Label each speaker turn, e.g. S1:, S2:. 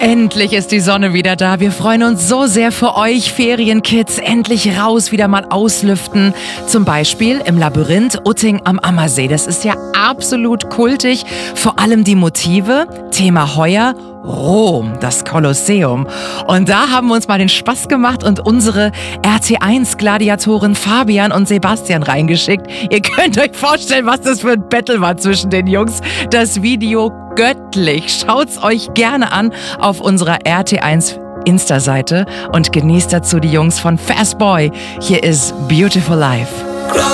S1: Endlich ist die Sonne wieder da. Wir freuen uns so sehr für euch Ferienkids. Endlich raus, wieder mal auslüften. Zum Beispiel im Labyrinth Utting am Ammersee. Das ist ja absolut kultig. Vor allem die Motive. Thema heuer Rom, das Kolosseum. Und da haben wir uns mal den Spaß gemacht und unsere RT1-Gladiatoren Fabian und Sebastian reingeschickt. Ihr könnt euch vorstellen, was das für ein Battle war zwischen den Jungs. Das Video göttlich. Schaut's euch gerne an auf unserer RT1 Insta-Seite und genießt dazu die Jungs von Fast Boy. Hier ist Beautiful Life.